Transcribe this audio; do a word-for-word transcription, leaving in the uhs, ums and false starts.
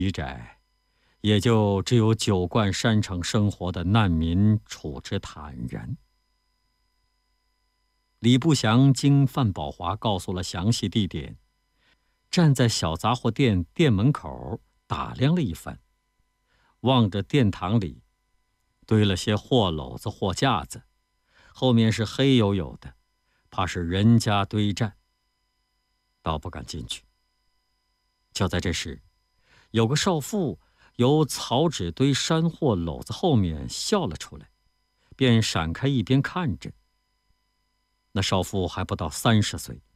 余宅，也就只有久惯山城生活的难民处之坦然。李不祥经范宝华告诉了详细地点，站在小杂货店店门口打量了一番，望着殿堂里堆了些货篓子、货架子，后面是黑黝黝的，怕是人家堆栈，倒不敢进去。就在这时，有个少妇由草纸堆山货篓子后面笑了出来，便闪开一边看着。那少妇还不到三十岁，